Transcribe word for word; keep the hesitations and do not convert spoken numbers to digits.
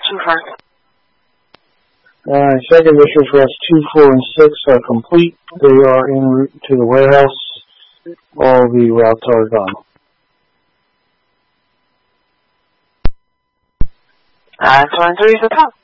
Too far. Uh, second issues rests two, four, and six are complete. They are en route to the warehouse. All the routes are gone. Alright, so in three is the top.